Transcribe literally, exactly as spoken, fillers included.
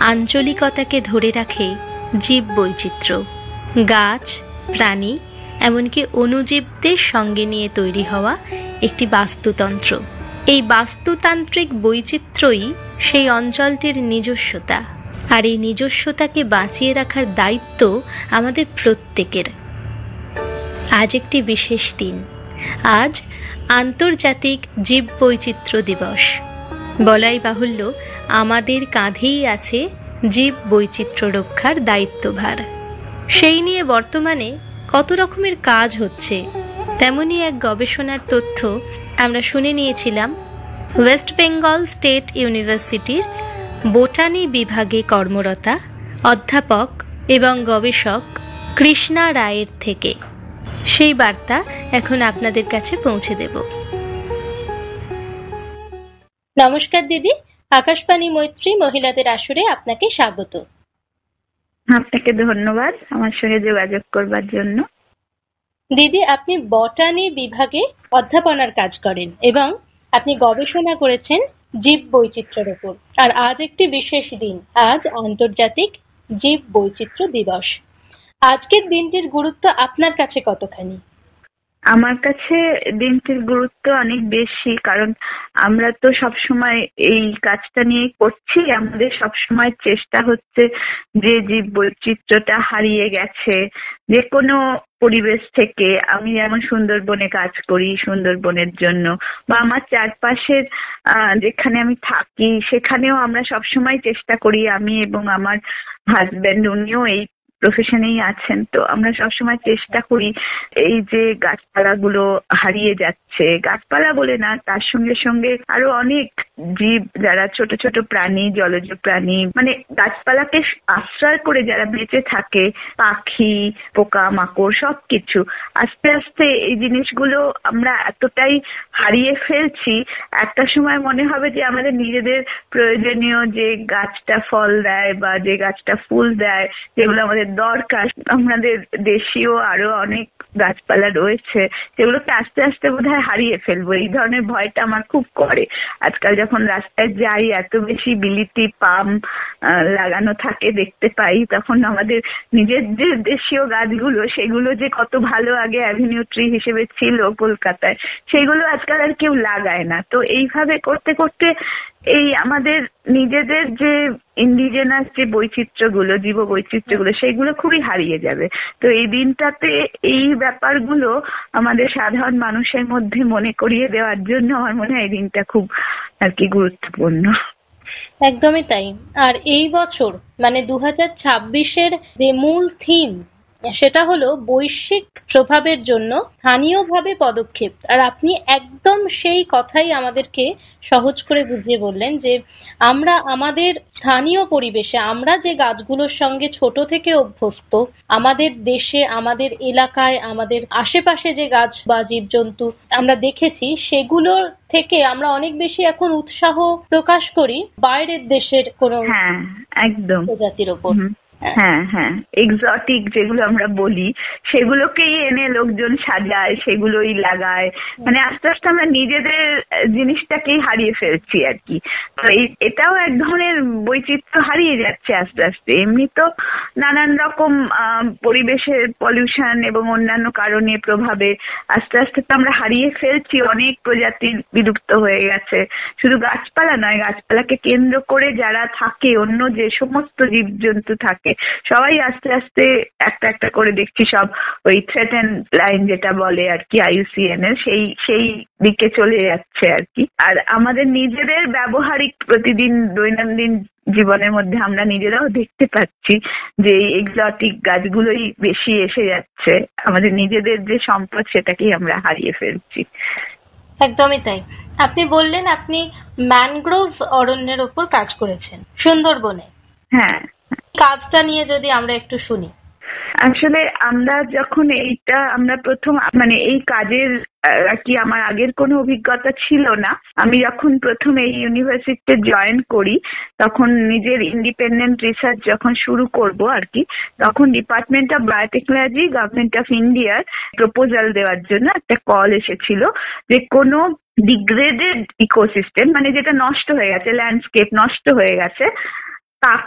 আঞ্চলিকতাকে ধরে রাখে জীব বৈচিত্র্য, গাছ, প্রাণী, এমনকি অণুজীবদের সঙ্গে নিয়ে তৈরি হওয়া একটি বাস্তুতন্ত্র। এই বাস্তুতান্ত্রিক বৈচিত্র্যই সেই অঞ্চলটির নিজস্বতা, আর এই নিজস্বতাকে বাঁচিয়ে রাখার দায়িত্ব আমাদের প্রত্যেকের। আজ একটি বিশেষ দিন, আজ আন্তর্জাতিক জীব বৈচিত্র্য দিবস। বলাই বাহুল্য, আমাদের কাঁধেই আছে জীব বৈচিত্র্য রক্ষার দায়িত্বভার। সেই নিয়ে বর্তমানে কত রকমের কাজ হচ্ছে, তেমনই এক গবেষণার তথ্য আমরা শুনে নিয়েছিলাম ওয়েস্ট বেঙ্গল স্টেট ইউনিভার্সিটির বোটানি বিভাগে কর্মরতা অধ্যাপক এবং গবেষক কৃষ্ণা রায়ের থেকে। সেই বার্তা এখন আপনাদের কাছে পৌঁছে দেব। নমস্কার দিদি, আকাশবাণী মৈত্রী মহিলাদের আসরে আপনাকে স্বাগত। আপনাকে ধন্যবাদ আমার সঙ্গে যোগাযোগ করবার জন্য। দিদি, আপনি বটানি বিভাগে অধ্যাপনার কাজ করেন এবং আপনি গবেষণা করেছেন জীব বৈচিত্র্যের উপর। আর আজ একটি বিশেষ দিন, আজ আন্তর্জাতিক জীব বৈচিত্র্য দিবস। আজকের দিনটির গুরুত্ব আপনার কাছে কতখানি? আমার কাছে দিনটির গুরুত্ব অনেক বেশি, কারণ আমরা তো সবসময় এই কাজটা নিয়ে করছি। আমাদের সবসময় চেষ্টা হচ্ছে যে জীব বৈচিত্র্যটা হারিয়ে গেছে যে কোনো পরিবেশ থেকে। আমি যেমন সুন্দরবনে কাজ করি সুন্দরবনের জন্য, বা আমার চারপাশের আহ যেখানে আমি থাকি সেখানেও আমরা সবসময় চেষ্টা করি, আমি এবং আমার হাজবেন্ড, উনিও এই প্রফেশনেই আছেন, তো আমরা সবসময় চেষ্টা করি এই যে গাছপালাগুলো হারিয়ে যাচ্ছে, গাছপালা বলে না, তার সঙ্গে সঙ্গে আরো অনেক জীব যারা ছোট ছোট প্রাণী, জলজ প্রাণী, মানে গাছপালাকে আশ্রয় করে যারা বেঁচে থাকে, পাখি, পোকা মাকড় সবকিছু, আস্তে আস্তে এই জিনিসগুলো আমরা এতটাই হারিয়ে ফেলছি। একটা সময় মনে হবে যে আমাদের নিজেদের প্রয়োজনীয় যে গাছটা ফল দেয় বা যে গাছটা ফুল দেয়, যেগুলো আমাদের দরকার, আমাদের দেশীয় আরো অনেক গাছপালা রয়েছে, সেগুলোকে আস্তে আস্তে বোধহয় হারিয়ে ফেলবো। এই ধরনের ভয়টা আমার খুব করে। আজকাল যখন রাস্তায় যাই, এত বেশি বিলিতি পাম লাগানো থাকে দেখতে পাই, তখন আমাদের নিজের যে দেশীয় গাছগুলো, সেগুলো যে কত ভালো আগে অ্যাভিনিউ ট্রি হিসেবে ছিল কলকাতায়, সেগুলো আজকাল আর কেউ লাগায় না। তো এইভাবে করতে করতে এই আমাদের নিজেদের যে ইন্ডিজেনাস যে বৈচিত্র্যগুলো, জীব বৈচিত্র্যগুলো, সেগুলো খুবই হারিয়ে যাবে। তো এই দিনটাতে এই ব্যাপারগুলো আমাদের সাধারণ মানুষের মধ্যে মনে করিয়ে দেওয়ার জন্য আমার মনে হয় এই দিনটা খুব আর কি গুরুত্বপূর্ণ। একদমই তাই। আর এই বছর মানে দু হাজার ছাব্বিশের যে মূল থিম, সেটা হলো বৈশ্বিক প্রভাবের জন্য স্থানীয়ভাবে পদক্ষেপ। আর আপনি একদম সেই কথাই আমাদেরকে সহজ করে বুঝিয়ে বললেন যে আমরা আমাদের স্থানীয় পরিবেশে, আমরা যে গাছগুলোর সঙ্গে ছোট থেকে অভ্যস্ত, আমাদের দেশে, আমাদের এলাকায়, আমাদের আশেপাশে যে গাছ বা জীবজন্তু আমরা দেখেছি, সেগুলোর থেকে আমরা অনেক বেশি এখন উৎসাহ প্রকাশ করি বাইরের দেশের কোনো একদম প্রজাতির ওপর। হ্যাঁ হ্যাঁ এক্সোটিক যেগুলো আমরা বলি, সেগুলোকেই এনে লোকজন সাজায়, সেগুলোই লাগায়। মানে আস্তে আস্তে আমরা নিজেদের জিনিসটাকেই হারিয়ে ফেলছি আর কি। তো এটাও এক ধরনের বৈচিত্র্য হারিয়ে যাচ্ছে আস্তে আস্তে। এমনি তো নানান রকম পরিবেশের পলিউশন এবং অন্যান্য কারণে প্রভাবে আস্তে আস্তে তো আমরা হারিয়ে ফেলছি। অনেক প্রজাতির বিলুপ্ত হয়ে গেছে। শুধু গাছপালা নয়, গাছপালাকে কেন্দ্র করে যারা থাকে, অন্য যে সমস্ত জীবজন্তু থাকে, সবাই আস্তে আস্তে একটা একটা করে দেখছি সব ওই থ্রেটেন লাইন যেটা বলে আর কি, আই ইউ সি এন এর, সেই সেই দিকে চলে যাচ্ছে আর কি। আর আমাদের নিজেদের ব্যবহারিক প্রতিদিন দৈনন্দিন জীবনের মধ্যে আমরা নিজেরাও দেখতে পাচ্ছি যে এক্সোটিক গাছগুলোই বেশি এসে যাচ্ছে। আমাদের নিজেদের যে সম্পদ, সেটাকেই আমরা হারিয়ে ফেলছি। একদমই তাই। আপনি বললেন আপনি ম্যানগ্রোভ অরণ্যের উপর কাজ করেছেন সুন্দরবনে। হ্যাঁ, কাজটা নিয়ে যদি আমরা একটু শুনি। আসলে আমরা যখন এইটা আমরা প্রথম মানে এই কাজের আর কি, আমার আগের কোনো অভিজ্ঞতা ছিল না। আমি যখন প্রথম এই ইউনিভার্সিটিতে জয়েন করি, তখন নিজের ইন্ডিপেন্ডেন্ট রিসার্চ যখন শুরু করব আর কি, তখন department of biotechnology, government of ইন্ডিয়ার প্রপোজাল দেওয়ার জন্য একটা কল এসেছিল যে কোনো ডিগ্রেডেড ইকোসিস্টেম, মানে যেটা নষ্ট হয়ে গেছে, ল্যান্ডস্কেপ নষ্ট হয়ে গেছে, তাকে